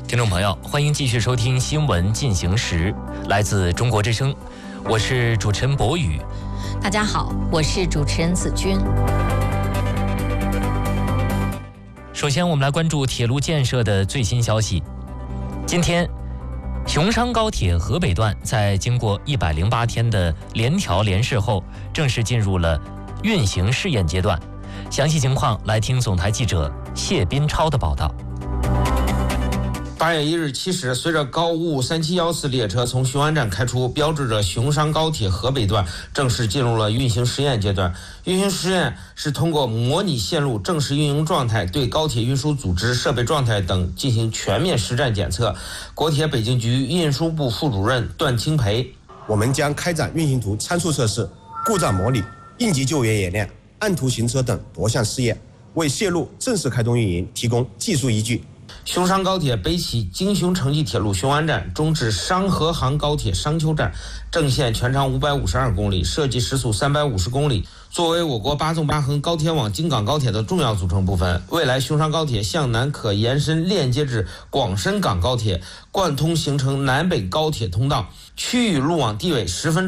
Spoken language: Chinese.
听众朋友，欢迎继续收听《新闻进行时》，来自中国之声，我是主持人博宇。 大家好，我是主持人子君。 首先，我们来关注铁路建设的最新消息。今天，熊商高铁河北段在经过108天的联调联试后，正式进入了运行试验阶段。详细情况来听总台记者谢斌超的报道。 8月1日7时，随着高雾3714列车从雄安站开出，标志着熊商高铁河北段正式进入了运行实验阶段。运行实验是通过模拟线路正式运营状态，对高铁运输组织、设备状态等进行全面实战检测。国铁北京局运输部副主任段清培： 我们将开展运行图参数测试、故障模拟、应急救援演练、按图行车等多项试验，为线路正式开通运营提供技术依据。 熊商高铁北起京雄城际铁路雄安站，中至商河杭高铁商丘站，正线全长552公里，设计时速350公里。作为我国8纵8横高铁网京港高铁的重要组成部分，未来熊商高铁向南可延伸链接至广深港高铁，贯通形成南北高铁通道，区域路网地位十分